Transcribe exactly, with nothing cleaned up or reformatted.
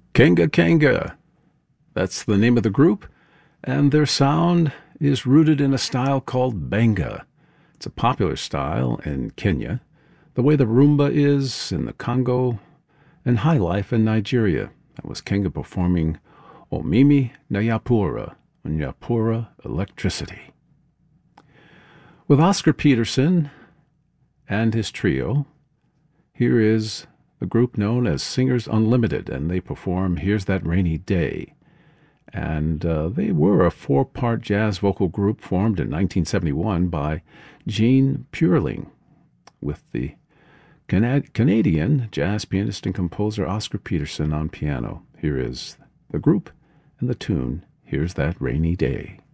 Kanga Kanga. That's the name of the group, and their sound is rooted in a style called benga. It's a popular style in Kenya, the way the rumba is in the Congo, and high life in Nigeria. That was Kanga performing Omimi Nyapura, Nyapura Electricity. With Oscar Peterson and his trio, here is the group known as Singers Unlimited, and they perform Here's That Rainy Day. And uh, they were a four-part jazz vocal group formed in nineteen seventy-one by Gene Purling with the Cana- Canadian jazz pianist and composer Oscar Peterson on piano. Here is the group and the tune, Here's That Rainy Day.